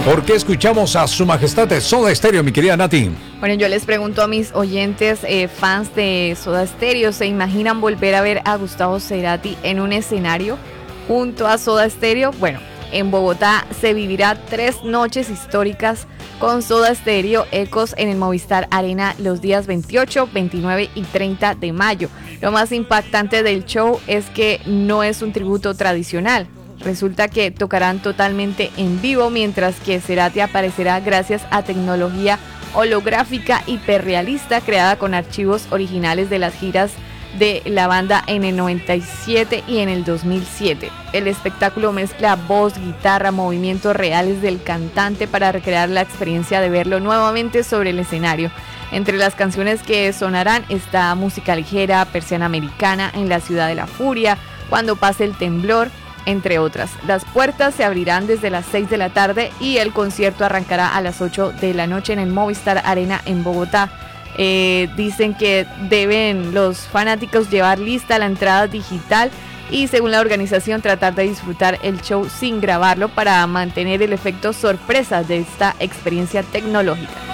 ¿Por qué escuchamos a Su Majestad de Soda Stereo, mi querida Nati? Bueno, yo les pregunto a mis oyentes, fans de Soda Stereo, ¿se imaginan volver a ver a Gustavo Cerati en un escenario junto a Soda Stereo? Bueno, en Bogotá se vivirá 3 noches históricas con Soda Stereo Ecos en el Movistar Arena los días 28, 29 y 30 de mayo. Lo más impactante del show es que no es un tributo tradicional. Resulta que tocarán totalmente en vivo, mientras que Cerati aparecerá gracias a tecnología holográfica hiperrealista creada con archivos originales de las giras de la banda en el 97 y en el 2007. El espectáculo mezcla voz, guitarra, movimientos reales del cantante para recrear la experiencia de verlo nuevamente sobre el escenario. Entre las canciones que sonarán está Música Ligera, Persiana Americana, En la Ciudad de la Furia, Cuando pase el temblor, entre otras. Las puertas se abrirán desde las 6 de la tarde y el concierto arrancará a las 8 de la noche en el Movistar Arena en Bogotá. Dicen que deben los fanáticos llevar lista la entrada digital y, según la organización, tratar de disfrutar el show sin grabarlo para mantener el efecto sorpresa de esta experiencia tecnológica.